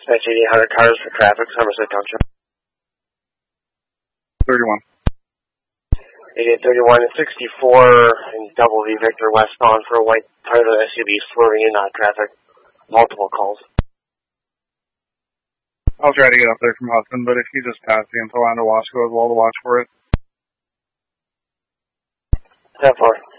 Dispatch 8800 cars for traffic, Somerset Township. 31. 8831 and 64 in Double V Victor westbound for a white Toyota SUV swerving in traffic. Multiple calls. I'll try to get up there from Hudson, but if you just pass the info on to Wasco as well to watch for it. 10-4.